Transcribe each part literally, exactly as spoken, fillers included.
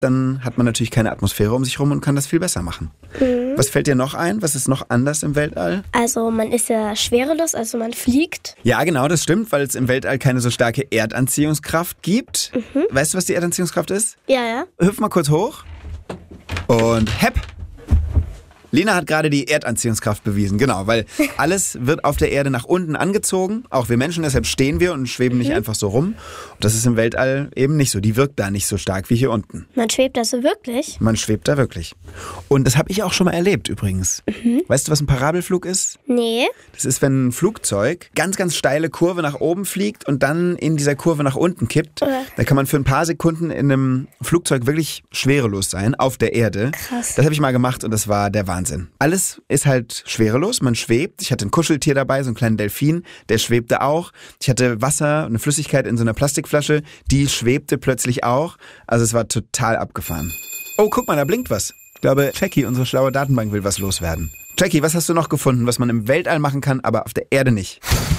dann hat man natürlich keine Atmosphäre um sich rum und kann das viel besser machen. Mhm. Was fällt dir noch ein? Was ist noch anders im Weltall? Also man ist ja schwerelos, also man fliegt. Ja, genau, das stimmt, weil es im Weltall keine so starke Erdanziehungskraft gibt. Mhm. Weißt du, was die Erdanziehungskraft ist? Ja, ja. Hüpf mal kurz hoch. Und hepp. Lena hat gerade die Erdanziehungskraft bewiesen, genau, weil alles wird auf der Erde nach unten angezogen, auch wir Menschen, deshalb stehen wir und schweben nicht Mhm. einfach so rum. Und das ist im Weltall eben nicht so, die wirkt da nicht so stark wie hier unten. Man schwebt also wirklich? Man schwebt da wirklich. Und das habe ich auch schon mal erlebt übrigens. Mhm. Weißt du, was ein Parabelflug ist? Nee. Das ist, wenn ein Flugzeug ganz, ganz steile Kurve nach oben fliegt und dann in dieser Kurve nach unten kippt. Äh. Da kann man für ein paar Sekunden in einem Flugzeug wirklich schwerelos sein, auf der Erde. Krass. Das habe ich mal gemacht und das war der Wahnsinn. Alles ist halt schwerelos, man schwebt. Ich hatte ein Kuscheltier dabei, so einen kleinen Delfin, der schwebte auch. Ich hatte Wasser, eine Flüssigkeit in so einer Plastikflasche, die schwebte plötzlich auch. Also es war total abgefahren. Oh, guck mal, da blinkt was. Ich glaube, Jackie, unsere schlaue Datenbank, will was loswerden. Jackie, was hast du noch gefunden, was man im Weltall machen kann, aber auf der Erde nicht?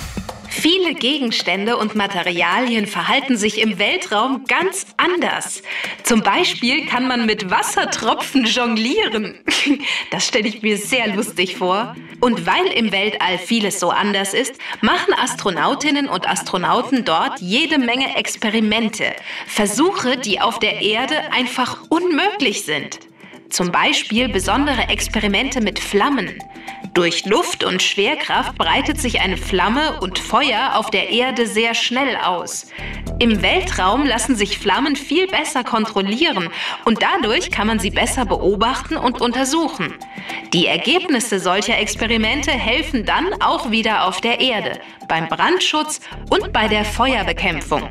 Viele Gegenstände und Materialien verhalten sich im Weltraum ganz anders. Zum Beispiel kann man mit Wassertropfen jonglieren. Das stelle ich mir sehr lustig vor. Und weil im Weltall vieles so anders ist, machen Astronautinnen und Astronauten dort jede Menge Experimente. Versuche, die auf der Erde einfach unmöglich sind. Zum Beispiel besondere Experimente mit Flammen. Durch Luft und Schwerkraft breitet sich eine Flamme und Feuer auf der Erde sehr schnell aus. Im Weltraum lassen sich Flammen viel besser kontrollieren und dadurch kann man sie besser beobachten und untersuchen. Die Ergebnisse solcher Experimente helfen dann auch wieder auf der Erde, beim Brandschutz und bei der Feuerbekämpfung.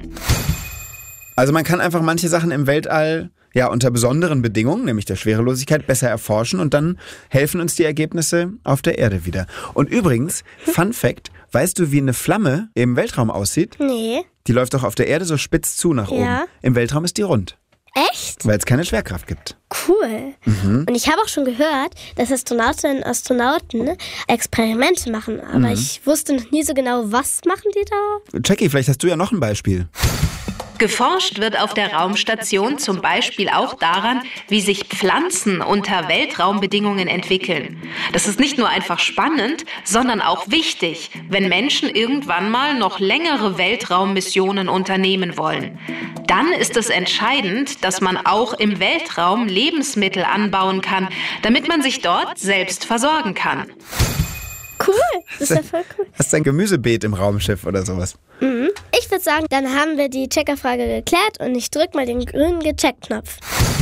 Also man kann einfach manche Sachen im Weltall ja unter besonderen Bedingungen, nämlich der Schwerelosigkeit, besser erforschen und dann helfen uns die Ergebnisse auf der Erde wieder. Und übrigens, Fun Fact, weißt du, wie eine Flamme im Weltraum aussieht? Nee. Die läuft doch auf der Erde so spitz zu nach Ja. oben. Im Weltraum ist die rund, Echt? weil es keine Schwerkraft gibt. Cool. Mhm. Und ich habe auch schon gehört, dass Astronautinnen und Astronauten Experimente machen. Aber Mhm. ich wusste noch nie so genau, was machen die da? Jackie, vielleicht hast du ja noch ein Beispiel. Geforscht wird auf der Raumstation zum Beispiel auch daran, wie sich Pflanzen unter Weltraumbedingungen entwickeln. Das ist nicht nur einfach spannend, sondern auch wichtig, wenn Menschen irgendwann mal noch längere Weltraummissionen unternehmen wollen. Dann ist es entscheidend, dass man auch im Weltraum Lebensmittel anbauen kann, damit man sich dort selbst versorgen kann. Cool, das ist ja voll cool. Hast du ein Gemüsebeet im Raumschiff oder sowas? Mhm. Ich würde sagen, dann haben wir die Checkerfrage geklärt und ich drücke mal den grünen Gecheckt-Knopf.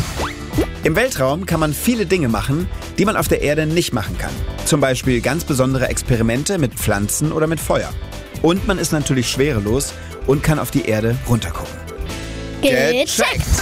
Im Weltraum kann man viele Dinge machen, die man auf der Erde nicht machen kann. Zum Beispiel ganz besondere Experimente mit Pflanzen oder mit Feuer. Und man ist natürlich schwerelos und kann auf die Erde runtergucken. Gecheckt!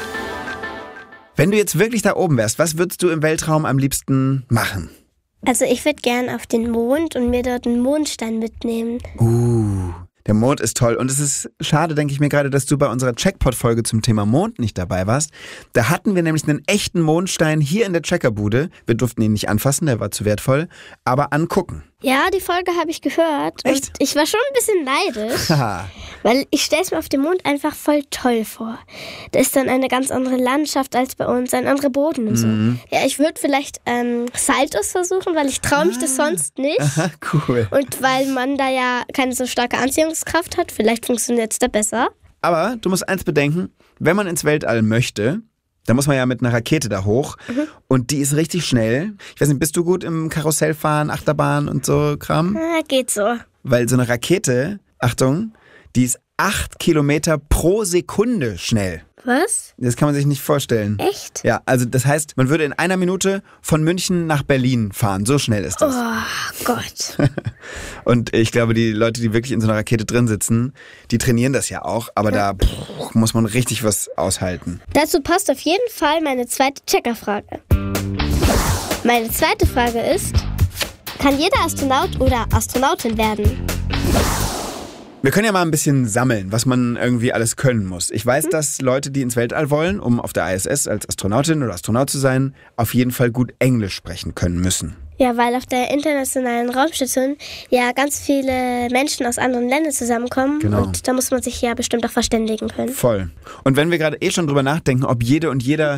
Wenn du jetzt wirklich da oben wärst, was würdest du im Weltraum am liebsten machen? Also ich würde gern auf den Mond und mir dort einen Mondstein mitnehmen. Uh, der Mond ist toll. Und es ist schade, denke ich mir gerade, dass du bei unserer Checkpot-Folge zum Thema Mond nicht dabei warst. Da hatten wir nämlich einen echten Mondstein hier in der Checkerbude. Wir durften ihn nicht anfassen, der war zu wertvoll, aber angucken. Ja, die Folge habe ich gehört. Echt? Und ich war schon ein bisschen neidisch, Haha. weil ich stelle es mir auf dem Mond einfach voll toll vor. Da ist dann eine ganz andere Landschaft als bei uns, ein anderer Boden und so. Mhm. Ja, ich würde vielleicht ähm, Saltos versuchen, weil ich traue mich das sonst nicht. Aha, cool. Und weil man da ja keine so starke Anziehungskraft hat, vielleicht funktioniert es da besser. Aber du musst eins bedenken, wenn man ins Weltall möchte, dann muss man ja mit einer Rakete da hoch. Mhm. Und die ist richtig schnell. Ich weiß nicht, bist du gut im Karussellfahren, Achterbahn und so Kram? Ah, geht so. Weil so eine Rakete, Achtung, die ist acht Kilometer pro Sekunde schnell. Was? Das kann man sich nicht vorstellen. Echt? Ja, also das heißt, man würde in einer Minute von München nach Berlin fahren. So schnell ist das. Oh Gott. Und ich glaube, die Leute, die wirklich in so einer Rakete drin sitzen, die trainieren das ja auch. Aber da pff, muss man richtig was aushalten. Dazu passt auf jeden Fall meine zweite Checkerfrage. Meine zweite Frage ist, kann jeder Astronaut oder Astronautin werden? Wir können ja mal ein bisschen sammeln, was man irgendwie alles können muss. Ich weiß, Mhm. dass Leute, die ins Weltall wollen, um auf der I S S als Astronautin oder Astronaut zu sein, auf jeden Fall gut Englisch sprechen können müssen. Ja, weil auf der internationalen Raumstation ja ganz viele Menschen aus anderen Ländern zusammenkommen. Genau. Und da muss man sich ja bestimmt auch verständigen können. Voll. Und wenn wir gerade eh schon drüber nachdenken, ob jede und jeder